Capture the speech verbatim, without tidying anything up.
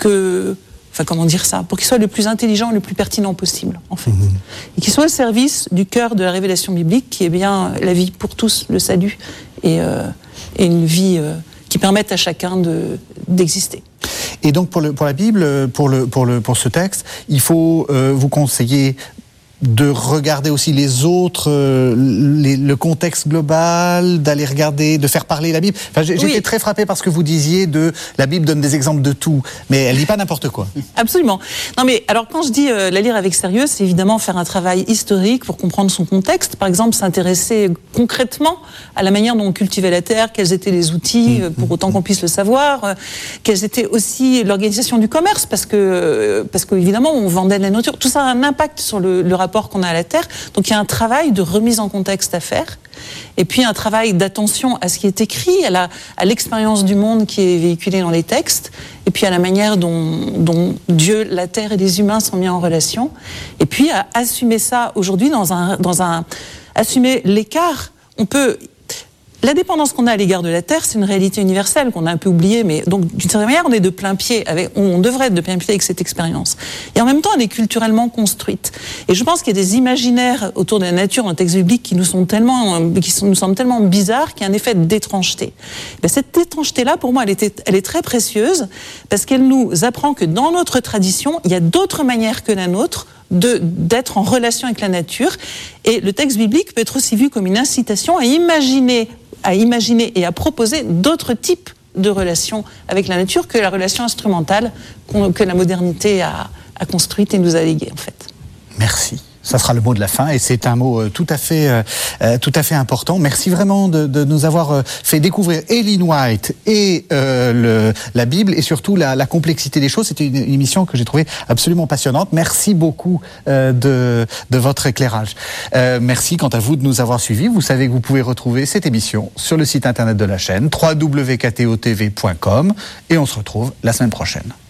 que, enfin comment dire ça, pour qu'il soit le plus intelligent et le plus pertinent possible, en fait. Mmh. Et qu'il soit au service du cœur de la révélation biblique, qui est bien la vie pour tous, le salut, et, euh, et une vie euh, qui permette à chacun de, d'exister. Et donc pour, le, pour la Bible, pour, le, pour, le, pour ce texte, il faut euh, vous conseiller de regarder aussi les autres, euh, les, le contexte global, d'aller regarder, de faire parler la Bible. Enfin, j'ai, oui. J'étais très frappé par ce que vous disiez de la Bible donne des exemples de tout, mais elle dit pas n'importe quoi. Absolument. Non mais alors quand je dis euh, la lire avec sérieux, c'est évidemment faire un travail historique pour comprendre son contexte. Par exemple, s'intéresser concrètement à la manière dont on cultivait la terre, quels étaient les outils, mmh, pour autant mmh. qu'on puisse le savoir, euh, quelles étaient aussi l'organisation du commerce, parce que euh, parce qu'évidemment on vendait de la nourriture. Tout ça a un impact sur le, le rapport qu'on a à la terre. Donc il y a un travail de remise en contexte à faire, et puis un travail d'attention à ce qui est écrit, à, la, à l'expérience du monde qui est véhiculée dans les textes, et puis à la manière dont, dont Dieu, la terre et les humains sont mis en relation, et puis à assumer ça aujourd'hui dans un, dans un assumer l'écart. On peut La dépendance qu'on a à l'égard de la Terre, c'est une réalité universelle qu'on a un peu oubliée, mais donc d'une certaine manière, on est de plein pied avec, on devrait être de plein pied avec cette expérience. Et en même temps, elle est culturellement construite. Et je pense qu'il y a des imaginaires autour de la nature dans le texte biblique qui nous sont tellement, qui sont, nous semblent tellement bizarres qu'il y a un effet d'étrangeté. Ben, cette étrangeté-là, pour moi, elle, était, elle est très précieuse parce qu'elle nous apprend que dans notre tradition, il y a d'autres manières que la nôtre de, d'être en relation avec la nature. Et le texte biblique peut être aussi vu comme une incitation à imaginer à imaginer et à proposer d'autres types de relations avec la nature que la relation instrumentale que la modernité a, a construite et nous a léguée, en fait. Merci. Ça sera le mot de la fin et c'est un mot tout à fait, euh, tout à fait important. Merci vraiment de, de nous avoir fait découvrir Ellen White et euh, le, la Bible et surtout la, la complexité des choses. C'était une, une émission que j'ai trouvée absolument passionnante. Merci beaucoup euh, de, de votre éclairage. Euh, merci quant à vous de nous avoir suivis. Vous savez que vous pouvez retrouver cette émission sur le site internet de la chaîne w w w point k t o t v point com et on se retrouve la semaine prochaine.